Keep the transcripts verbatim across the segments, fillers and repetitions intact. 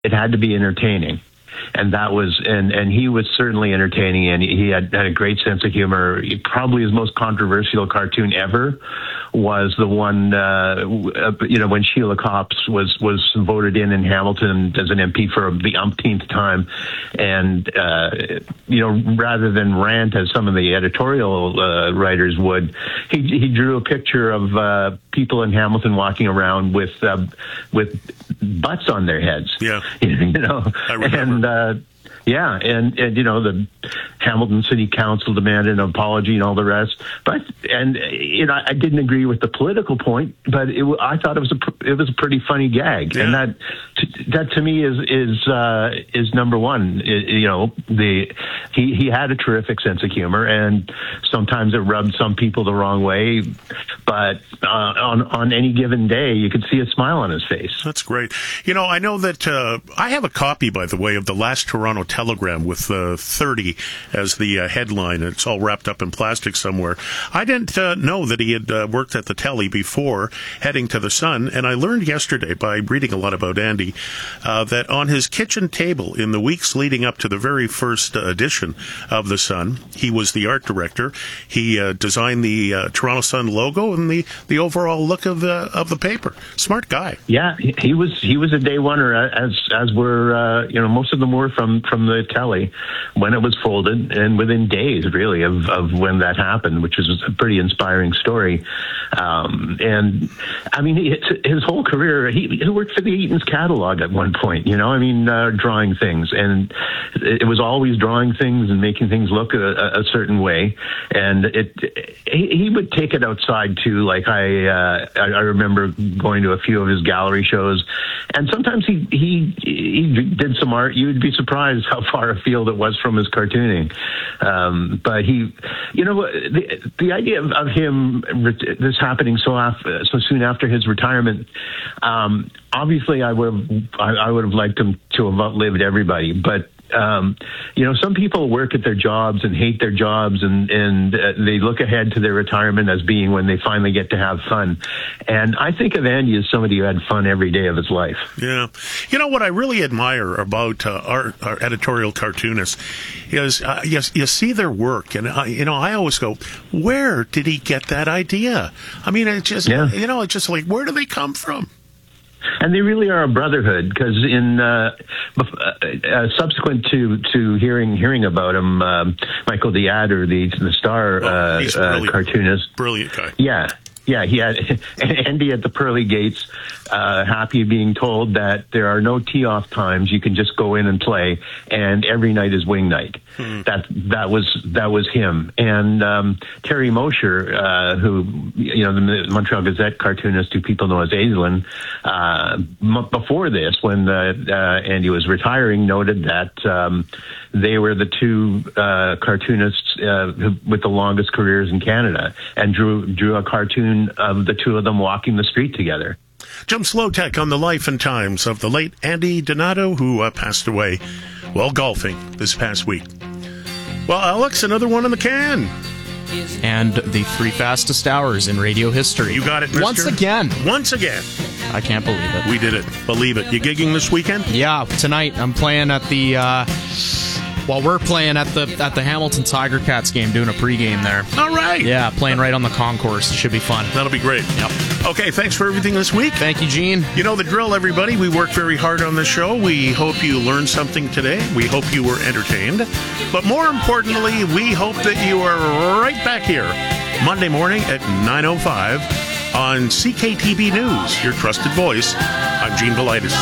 it had to be entertaining. And that was, and, and he was certainly entertaining, and he had, had a great sense of humor. He, probably his most controversial cartoon ever was the one, uh, you know, when Sheila Copps was, was voted in in Hamilton as an M P for the umpteenth time. And, uh, you know, rather than rant as some of the editorial uh, writers would, he, he drew a picture of uh, people in Hamilton walking around with, uh, with butts on their heads. Yeah. You know, I remember. And, uh, yeah, and, and, you know, the Hamilton City Council demanded an apology and all the rest. But, and, you know, I didn't agree with the political point, but it, I thought it was a, it was a pretty funny gag. Yeah. And that, that to me is, is, uh, is number one. It, you know, the, he, he had a terrific sense of humor, and sometimes it rubbed some people the wrong way, but, uh, on, on any given day, you could see a smile on his face. That's great. You know, I know that, uh, I have a copy, by the way, of the last Toronto Telegram with uh, thirty as the uh, headline. It's all wrapped up in plastic somewhere. I didn't uh, know that he had uh, worked at the Telly before heading to the Sun, and I learned yesterday by reading a lot about Andy uh, that on his kitchen table in the weeks leading up to the very first uh, edition of the Sun, he was the art director. He uh, designed the uh, Toronto Sun logo and the, the overall look of the of the paper. Smart guy. Yeah, he was he was a day oneer, as as were uh, you know, most of them were from from the Telly when it was folded, and within days really of, of when that happened, which was a pretty inspiring story. Um, and I mean, his, his whole career, he, he worked for the Eaton's catalog at one point, you know, I mean, uh, drawing things, and it, it was always drawing things and making things look a, a certain way. And it, he, he would take it outside too. Like I, uh, I, I remember going to a few of his gallery shows, and sometimes he, he, he did some art. You would be surprised how far afield it was from his cartooning. Um, but he, you know, the, the idea of, of him, this happening so after, so soon after his retirement, um, obviously I would have, I, I would have liked him to have outlived everybody, but Um, you know, some people work at their jobs and hate their jobs, and, and uh, they look ahead to their retirement as being when they finally get to have fun. And I think of Andy as somebody who had fun every day of his life. Yeah. You know, what I really admire about uh, our, our editorial cartoonists is uh, you, you see their work, and, uh, you know, I always go, where did he get that idea? I mean, it's just, yeah. you know, it's just like, where do they come from? And they really are a brotherhood, because in uh, uh, subsequent to, to hearing hearing about him, um, Michael D'Adder, the the star uh, oh, uh, cartoonist, brilliant guy. Yeah, yeah, he had Andy at the pearly gates, uh, happy being told that there are no tee-off times. You can just go in and play, and every night is wing night. Hmm. That that was that was him. And um, Terry Mosher, uh, who, you know, the Montreal Gazette cartoonist who people know as Aislinn, uh, m- before this, when uh, uh, Andy was retiring, noted that um, they were the two uh, cartoonists uh, who, with the longest careers in Canada, and drew drew a cartoon of the two of them walking the street together. Jim Slowtek on the life and times of the late Andy Donato, who uh, passed away while golfing this past week. Well, Alex, another one in the can. And the three fastest hours in radio history. You got it, mister? Once again. Once again. I can't believe it. We did it. Believe it. You gigging this weekend? Yeah, tonight I'm playing at the... Uh, Well, we're playing at the at the Hamilton Tiger Cats game, doing a pregame there. All right. Yeah, playing right on the concourse. It should be fun. That'll be great. Yep. Okay, thanks for everything this week. Thank you, Gene. You know the drill, everybody. We work very hard on this show. We hope you learned something today. We hope you were entertained. But more importantly, we hope that you are right back here Monday morning at nine oh five on C K T B News, your trusted voice. I'm Gene Velitis.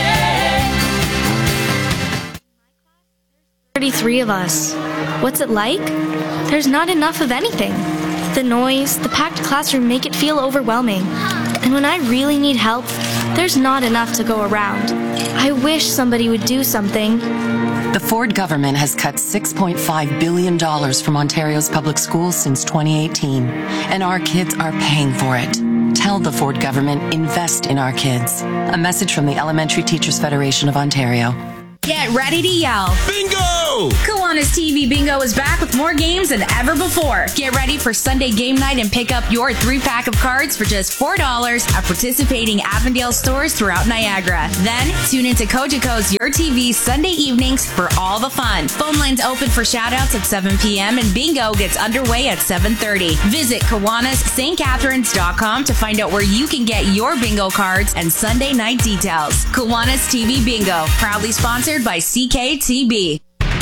thirty-three of us. What's it like? There's not enough of anything. The noise, the packed classroom make it feel overwhelming. And when I really need help, there's not enough to go around. I wish somebody would do something. The Ford government has cut six point five billion dollars from Ontario's public schools since twenty eighteen, and our kids are paying for it. Tell the Ford government, invest in our kids. A message from the Elementary Teachers Federation of Ontario. Get ready to yell. Bingo! bingo! Kiwanis T V Bingo is back with more games than ever before. Get ready for Sunday game night and pick up your three-pack of cards for just four dollars at participating Avondale stores throughout Niagara. Then, tune into Cogeco's Your T V Sunday evenings for all the fun. Phone lines open for shoutouts at seven p.m. and bingo gets underway at seven thirty. Visit Kiwanis St Catharines dot com to find out where you can get your bingo cards and Sunday night details. Kiwanis T V Bingo, proudly sponsored by C K T B.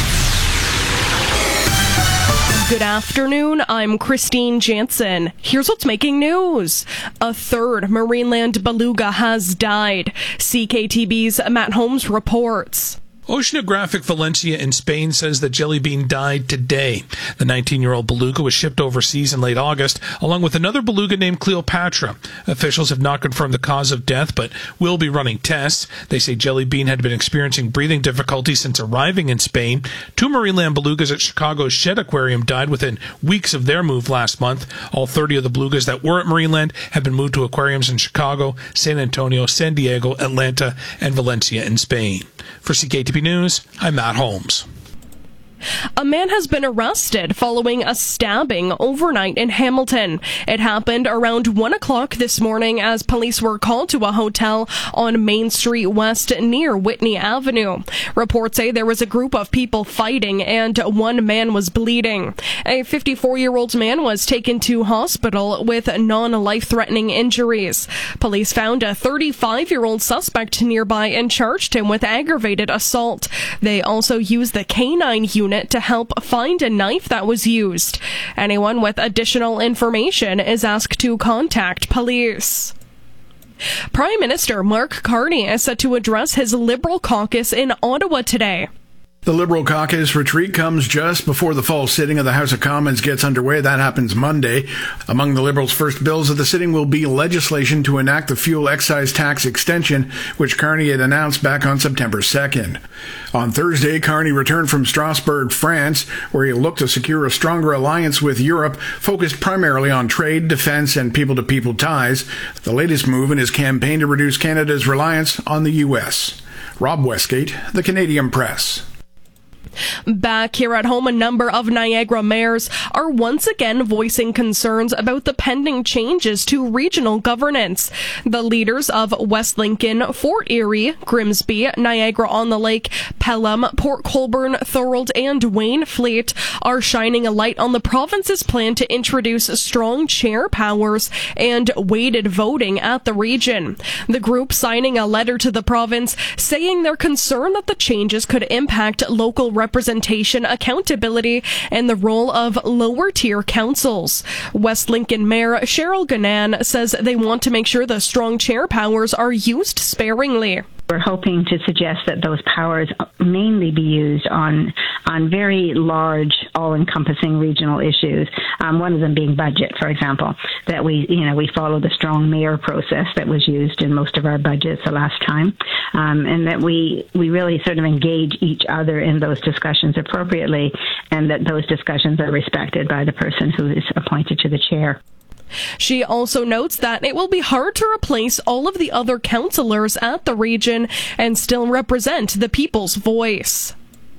Good afternoon, I'm Christine Jansen. Here's what's making news. A third Marineland beluga has died. C K T B's Matt Holmes reports. Oceanographic Valencia in Spain says that Jelly Bean died today. The nineteen-year-old beluga was shipped overseas in late August, along with another beluga named Cleopatra. Officials have not confirmed the cause of death, but will be running tests. They say Jelly Bean had been experiencing breathing difficulties since arriving in Spain. Two Marineland belugas at Chicago's Shed Aquarium died within weeks of their move last month. All thirty of the belugas that were at Marineland have been moved to aquariums in Chicago, San Antonio, San Diego, Atlanta, and Valencia in Spain. For C K T B News, I'm Matt Holmes. A man has been arrested following a stabbing overnight in Hamilton. It happened around one o'clock this morning as police were called to a hotel on Main Street West near Whitney Avenue. Reports say there was a group of people fighting and one man was bleeding. A fifty-four-year-old man was taken to hospital with non-life-threatening injuries. Police found a thirty-five-year-old suspect nearby and charged him with aggravated assault. They also used the canine unit to help find a knife that was used. Anyone with additional information is asked to contact police. Prime Minister Mark Carney is set to address his Liberal caucus in Ottawa today. The Liberal caucus retreat comes just before the fall sitting of the House of Commons gets underway. That happens Monday. Among the Liberals' first bills of the sitting will be legislation to enact the fuel excise tax extension, which Carney had announced back on September second. On Thursday, Carney returned from Strasbourg, France, where he looked to secure a stronger alliance with Europe, focused primarily on trade, defense, and people-to-people ties, the latest move in his campaign to reduce Canada's reliance on the U S. Rob Westgate, The Canadian Press. Back here at home, a number of Niagara mayors are once again voicing concerns about the pending changes to regional governance. The leaders of West Lincoln, Fort Erie, Grimsby, Niagara-on-the-Lake, Pelham, Port Colborne, Thorold, and Waynflete are shining a light on the province's plan to introduce strong chair powers and weighted voting at the region. The group signing a letter to the province saying they're concerned that the changes could impact local representation, accountability, and the role of lower-tier councils. West Lincoln Mayor Cheryl Ganan says they want to make sure the strong chair powers are used sparingly. We're hoping to suggest that those powers mainly be used on on very large, all-encompassing regional issues. Um, one of them being budget, for example. That we, you know, we follow the strong mayor process that was used in most of our budgets the last time, um, and that we we really sort of engage each other in those discussions appropriately, and that those discussions are respected by the person who is appointed to the chair. She also notes that it will be hard to replace all of the other councillors at the region and still represent the people's voice.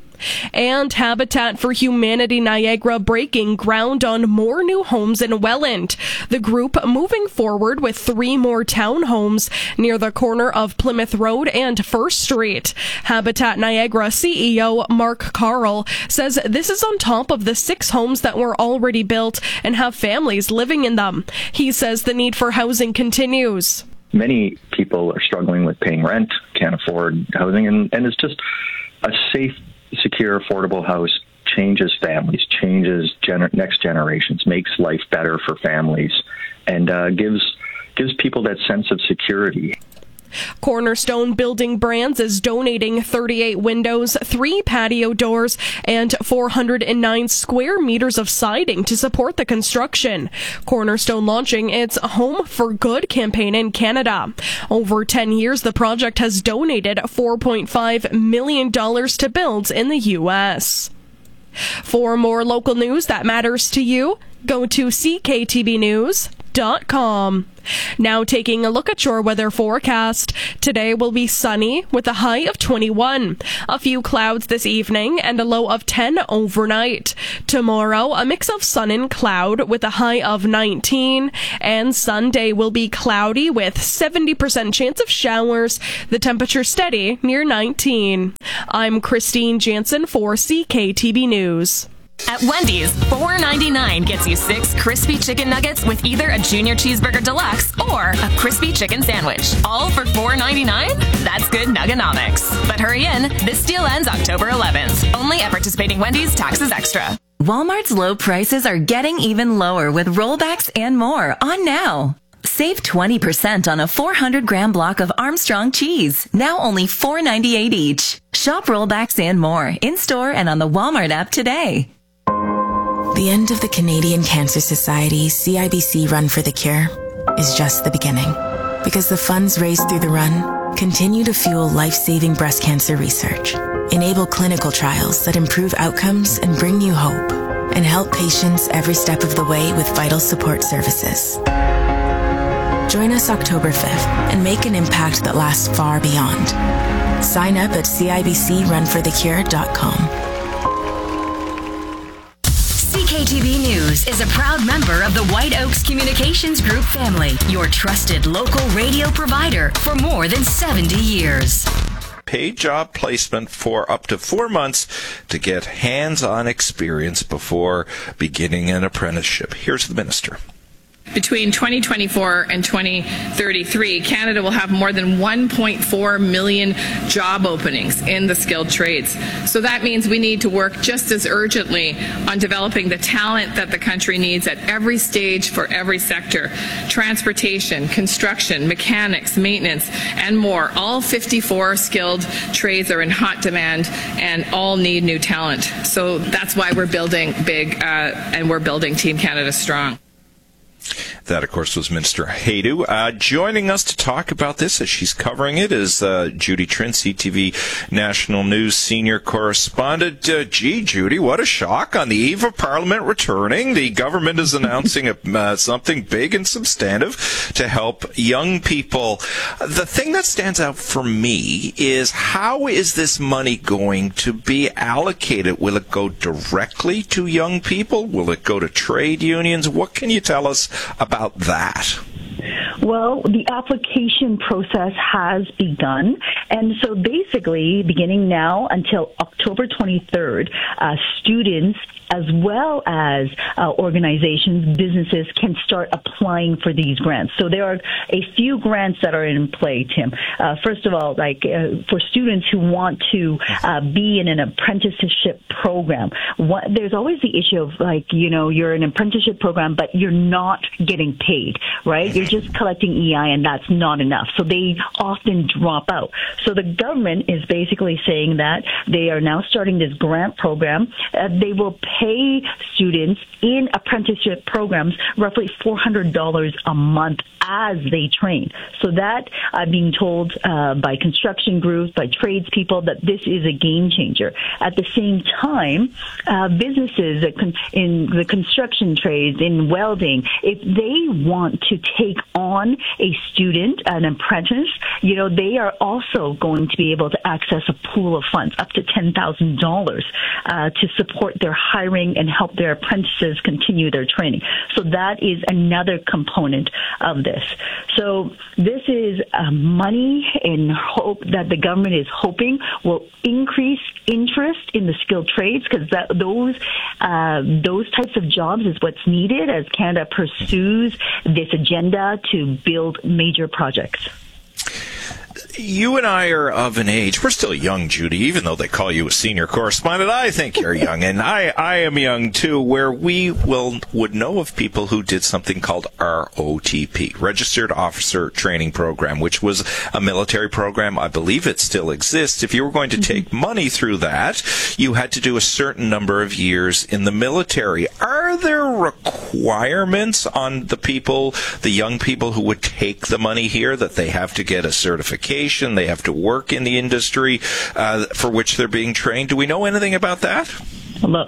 And Habitat for Humanity Niagara breaking ground on more new homes in Welland. The group moving forward with three more townhomes near the corner of Plymouth Road and First Street. Habitat Niagara C E O Mark Carl says this is on top of the six homes that were already built and have families living in them. He says the need for housing continues. Many people are struggling with paying rent, can't afford housing, and, and it's just a safe, secure, affordable house changes families, changes gener- next generations, makes life better for families, and uh, gives gives people that sense of security. Cornerstone Building Brands is donating thirty-eight windows, three patio doors, and four hundred nine square meters of siding to support the construction. Cornerstone launching its Home for Good campaign in Canada. Over ten years, the project has donated four point five million dollars to builds in the U S. For more local news that matters to you, go to C K T B news dot dot com. Now taking a look at your weather forecast. Today will be sunny with a high of twenty-one. A few clouds this evening and a low of ten overnight. Tomorrow, a mix of sun and cloud with a high of nineteen. And Sunday will be cloudy with seventy percent chance of showers. The temperature steady near nineteen. I'm Christine Jansen for C K T B News. At Wendy's, four ninety-nine gets you six crispy chicken nuggets with either a Junior Cheeseburger Deluxe or a crispy chicken sandwich. All for four ninety-nine? That's good nuggonomics. But hurry in, this deal ends October eleventh. Only at participating Wendy's, taxes extra. Walmart's low prices are getting even lower with rollbacks and more on now. Save twenty percent on a four hundred gram block of Armstrong cheese, now only four ninety-eight each. Shop rollbacks and more in-store and on the Walmart app today. The end of the Canadian Cancer Society C I B C Run for the Cure is just the beginning, because the funds raised through the run continue to fuel life-saving breast cancer research, enable clinical trials that improve outcomes and bring you hope, and help patients every step of the way with vital support services. Join us October fifth and make an impact that lasts far beyond. Sign up at C I B C run for the cure dot com. C K T V News is a proud member of the White Oaks Communications Group family, your trusted local radio provider for more than seventy years. Paid job placement for up to four months to get hands-on experience before beginning an apprenticeship. Here's the minister. Between twenty twenty-four and twenty thirty-three, Canada will have more than one point four million job openings in the skilled trades. So that means we need to work just as urgently on developing the talent that the country needs at every stage for every sector. Transportation, construction, mechanics, maintenance, and more. All fifty-four skilled trades are in hot demand and all need new talent. So that's why we're building big uh, and we're building Team Canada Strong. That, of course, was Minister Hajdu. Uh, joining us to talk about this as she's covering it is uh, Judy Trinh, C T V National News Senior Correspondent. Uh, gee, Judy, what a shock. On the eve of Parliament returning, the government is announcing a, uh, something big and substantive to help young people. The thing that stands out for me is, how is this money going to be allocated? Will it go directly to young people? Will it go to trade unions? What can you tell us about that? Well, the application process has begun, and so basically, beginning now until October twenty-third, uh, students as well as uh, organizations, businesses can start applying for these grants. So there are a few grants that are in play, Tim. Uh, first of all, like uh, for students who want to uh, be in an apprenticeship program, what, there's always the issue of, like, you know, you're in an apprenticeship program, but you're not getting paid, right? You're just collecting E I, and that's not enough. So they often drop out. So the government is basically saying that they are now starting this grant program. Uh, they will pay students in apprenticeship programs roughly four hundred dollars a month as they train. So that, I'm being told uh, by construction groups, by tradespeople, that this is a game changer. At the same time, uh, businesses in the construction trades, in welding, if they want to take on a student, an apprentice, you know, they are also going to be able to access a pool of funds up to ten thousand dollars uh, to support their hiring and help their apprentices continue their training. So that is another component of this. So this is uh, money in hope that the government is hoping will increase interest in the skilled trades, because that those uh, those types of jobs is what's needed as Canada pursues this agenda to build major projects. You and I are of an age, we're still young, Judy, even though they call you a senior correspondent. I think you're young, and I, I am young too, where we will would know of people who did something called R O T P, Registered Officer Training Program, which was a military program. I believe it still exists. If you were going to take money through that, you had to do a certain number of years in the military. Are there requirements on the people, the young people who would take the money here, that they have to get a certification? They have to work in the industry uh, for which they're being trained. Do we know anything about that? Look,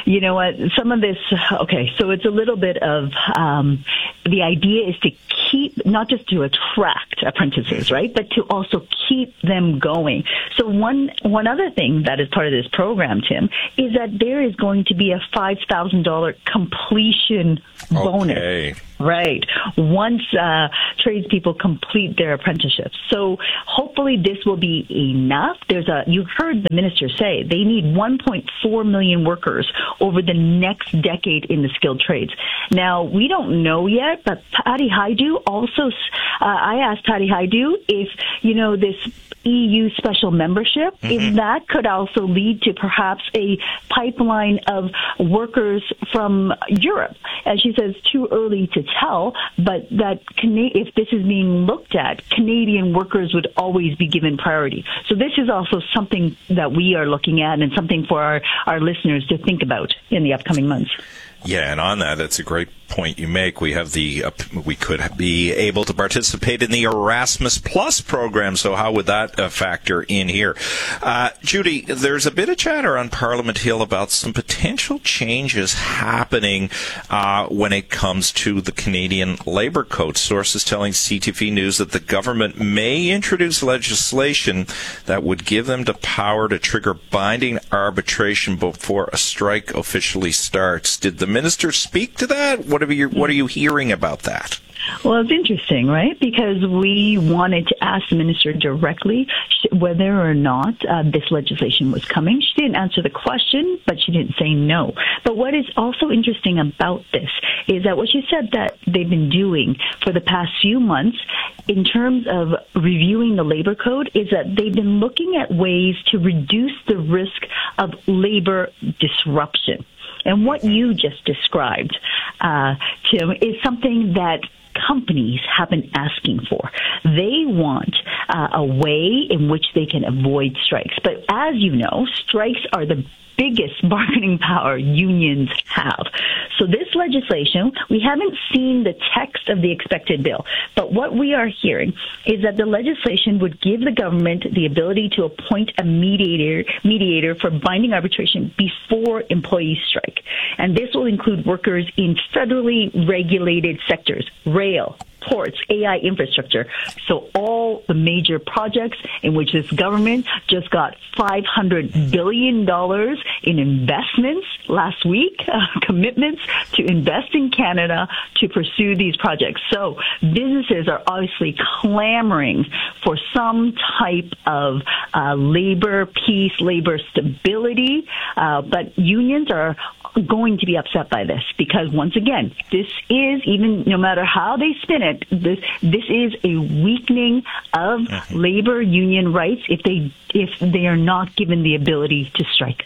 you know what? Some of this, okay, so it's a little bit of, um, the idea is to keep, not just to attract apprentices, right, but to also keep them going. So one one other thing that is part of this program, Tim, is that there is going to be a five thousand dollars completion bonus. Okay. Right. Once uh, tradespeople complete their apprenticeships. So hopefully this will be enough. There's a, you heard the minister say they need one point four million workers over the next decade in the skilled trades. Now, we don't know yet, but Patty Hajdu also, uh, I asked Patty Hajdu if, you know, this E U special membership, mm-hmm. if that could also lead to perhaps a pipeline of workers from Europe. As she says, too early to tell, but that if this is being looked at, Canadian workers would always be given priority. So this is also something that we are looking at and something for our, our listeners to think about in the upcoming months. Yeah, and on that, it's a great point you make. We have the uh, we could be able to participate in the Erasmus Plus program. So how would that uh, factor in here? Uh, Judy, there's a bit of chatter on Parliament Hill about some potential changes happening uh, when it comes to the Canadian Labour Code. Sources telling C T V News that the government may introduce legislation that would give them the power to trigger binding arbitration before a strike officially starts. Did the minister speak to that? What are you, what are you hearing about that? Well, it's interesting, right? Because we wanted to ask the minister directly whether or not uh, this legislation was coming. She didn't answer the question, but she didn't say no. But what is also interesting about this is that what she said that they've been doing for the past few months in terms of reviewing the labor code is that they've been looking at ways to reduce the risk of labor disruption. And what you just described, uh, Tim, is something that companies have been asking for. They want uh, a way in which they can avoid strikes. But as you know, strikes are the biggest bargaining power unions have. So this legislation, we haven't seen the text of the expected bill, but what we are hearing is that the legislation would give the government the ability to appoint a mediator mediator for binding arbitration before employees strike. And this will include workers in federally regulated sectors, rail, ports, A I infrastructure. So all the major projects in which this government just got five hundred billion dollars in investments last week, uh, commitments to invest in Canada to pursue these projects. So businesses are obviously clamoring for some type of uh, labor peace, labor stability, uh, but unions are going to be upset by this because, once again, this is, even no matter how they spin it, this this is a weakening of mm-hmm. labor union rights if they if they are not given the ability to strike.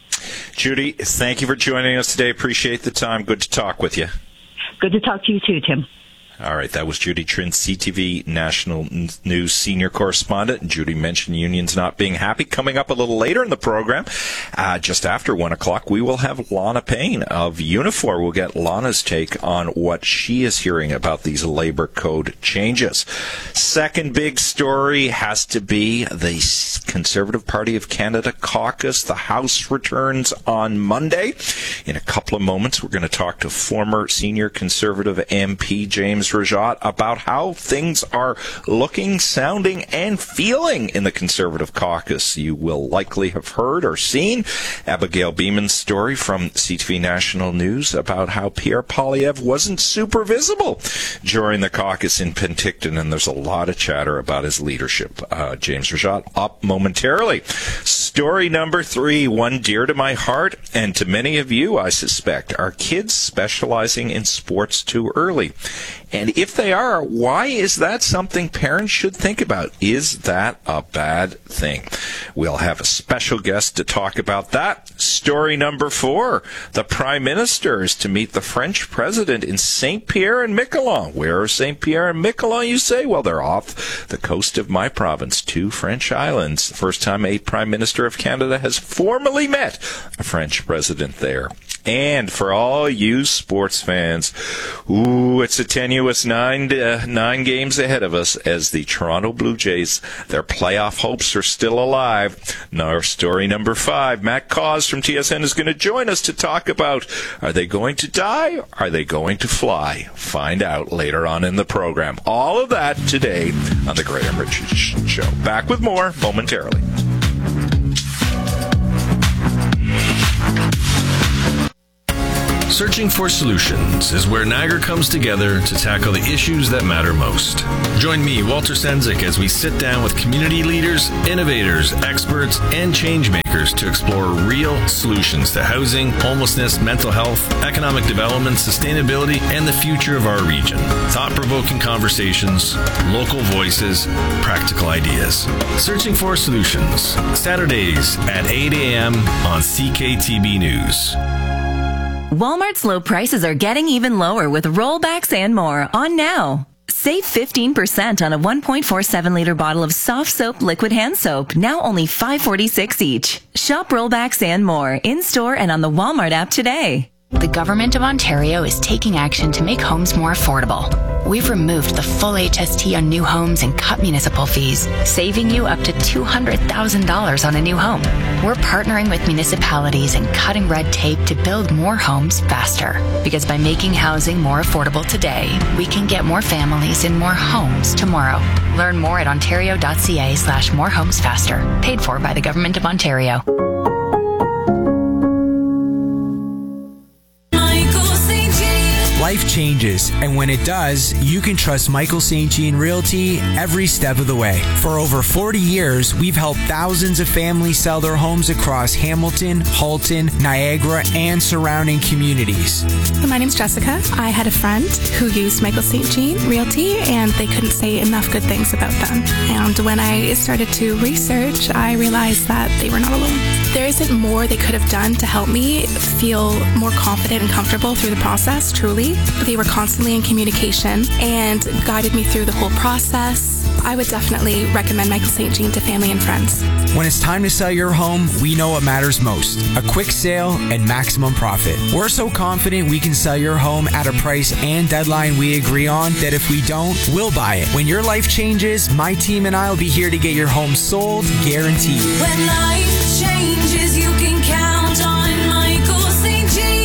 Judy, thank you for joining us today. Appreciate the time. Good to talk with you. Good to talk to you too, Tim. All right, that was Judy Trinh, C T V National News senior correspondent. And Judy mentioned unions not being happy. Coming up a little later in the program, uh, just after one o'clock, we will have Lana Payne of Unifor. We'll get Lana's take on what she is hearing about these labor code changes. Second big story has to be the Conservative Party of Canada caucus. The House returns on Monday. In a couple of moments, we're going to talk to former senior Conservative M P James Rajat about how things are looking, sounding, and feeling in the Conservative caucus. You will likely have heard or seen Abigail Beeman's story from C T V National News about how Pierre Poilievre wasn't super visible during the caucus in Penticton, and there's a lot of chatter about his leadership. Uh, James Rajat up momentarily. Story number three, one dear to my heart and to many of you, I suspect. Are kids specializing in sports too early? And if they are, why is that something parents should think about? Is that a bad thing? We'll have a special guest to talk about that. Story number four, the Prime Minister is to meet the French President in Saint Pierre and Miquelon. Where are Saint Pierre and Miquelon, you say? Well, they're off the coast of my province, two French islands. The first time a Prime Minister of Canada has formally met a French President there. And for all you sports fans, ooh, it's a tenuous nine uh, nine games ahead of us as the Toronto Blue Jays, their playoff hopes are still alive. Now, our story number five, Matt Cause from T S N is going to join us to talk about, are they going to die? Are they going to fly? Find out later on in the program. All of that today on the Graham Richards Show. Back with more momentarily. Searching for Solutions is where Niagara comes together to tackle the issues that matter most. Join me, Walter Sendzik, as we sit down with community leaders, innovators, experts, and change makers to explore real solutions to housing, homelessness, mental health, economic development, sustainability, and the future of our region. Thought-provoking conversations, local voices, practical ideas. Searching for Solutions, Saturdays at eight a.m. on C K T B News. Walmart's low prices are getting even lower with rollbacks and more on now. Save fifteen percent on a one point four seven liter bottle of soft soap liquid hand soap, now only five forty-six each. Shop rollbacks and more in-store and on the Walmart app today. The Government of Ontario is taking action to make homes more affordable. We've removed the full H S T on new homes and cut municipal fees, saving you up to two hundred thousand dollars on a new home. We're partnering with municipalities and cutting red tape to build more homes faster. Because by making housing more affordable today, we can get more families in more homes tomorrow. Learn more at ontario.ca slash more homes faster. Paid for by the Government of Ontario. Life changes, and when it does, you can trust Michael Saint Jean Realty every step of the way. For over forty years, we've helped thousands of families sell their homes across Hamilton, Halton, Niagara, and surrounding communities. My name's Jessica. I had a friend who used Michael Saint Jean Realty, and they couldn't say enough good things about them. And when I started to research, I realized that they were not alone. There isn't more they could have done to help me feel more confident and comfortable through the process, truly. They were constantly in communication and guided me through the whole process. I would definitely recommend Michael Saint Jean to family and friends. When it's time to sell your home, we know what matters most: a quick sale and maximum profit. We're so confident we can sell your home at a price and deadline we agree on that if we don't, we'll buy it. When your life changes, my team and I will be here to get your home sold, guaranteed. When life changes, you can count on Michael Saint Jean.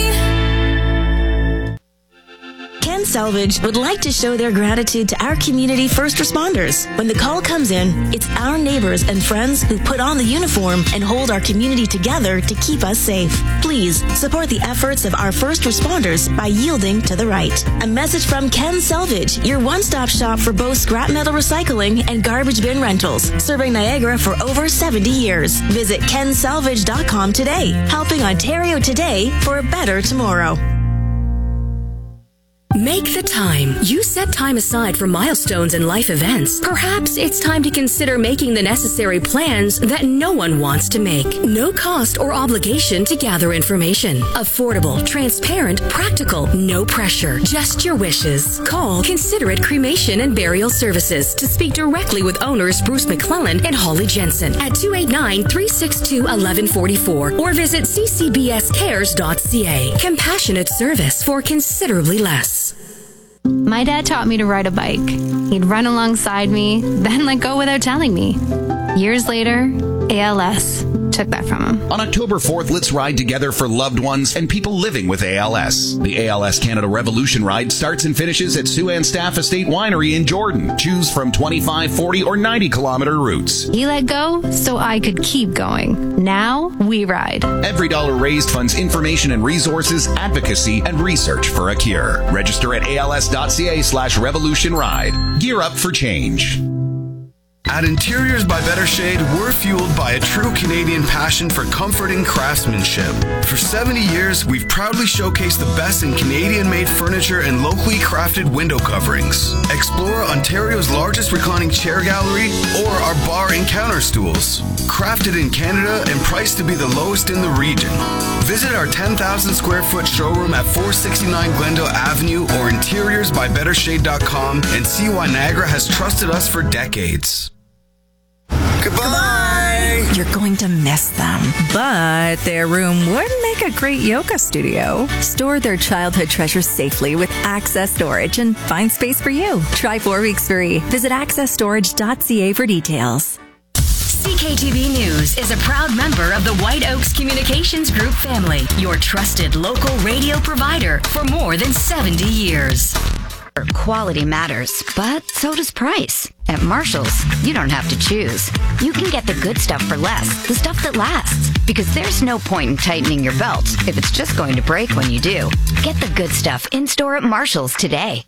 Ken Salvage would like to show their gratitude to our community first responders. When the call comes in, it's our neighbors and friends who put on the uniform and hold our community together to keep us safe. Please support the efforts of our first responders by yielding to the right. A message from Ken Salvage, your one-stop shop for both scrap metal recycling and garbage bin rentals, serving Niagara for over seventy years. Visit ken salvage dot com today, helping Ontario today for a better tomorrow. Make the time. You set time aside for milestones and life events. Perhaps it's time to consider making the necessary plans that no one wants to make. No cost or obligation to gather information. Affordable, transparent, practical, no pressure. Just your wishes. Call Considerate Cremation and Burial Services to speak directly with owners Bruce McClellan and Holly Jensen at two eight nine, three six two, one one four four or visit c c b s cares dot c a. Compassionate service for considerably less. My dad taught me to ride a bike. He'd run alongside me, then let go without telling me. Years later, A L S took that from him. On October fourth, let's ride together for loved ones and people living with A L S. The A L S Canada Revolution Ride starts and finishes at Siouxland Staff Estate Winery in Jordan. Choose from twenty-five, forty, or ninety kilometer routes. He let go so I could keep going. Now we ride. Every dollar raised funds information and resources, advocacy, and research for a cure. Register at A L S dot C A slash revolution ride. Gear up for change. At Interiors by Better Shade, we're fueled by a true Canadian passion for comforting craftsmanship. For seventy years, we've proudly showcased the best in Canadian-made furniture and locally crafted window coverings. Explore Ontario's largest reclining chair gallery or our bar and counter stools. Crafted in Canada and priced to be the lowest in the region. Visit our ten thousand square foot showroom at four sixty-nine Glendale Avenue or interiors by better shade dot com and see why Niagara has trusted us for decades. Goodbye. You're going to miss them. But their room would make a great yoga studio. Store their childhood treasures safely with Access Storage and find space for you. Try four weeks free. Visit access storage dot c a for details. C K T V News is a proud member of the White Oaks Communications Group family, your trusted local radio provider for more than seventy years. Quality matters, but so does price. At Marshall's, you don't have to choose. You can get the good stuff for less, the stuff that lasts. Because there's no point in tightening your belt if it's just going to break when you do. Get the good stuff in store at Marshall's today.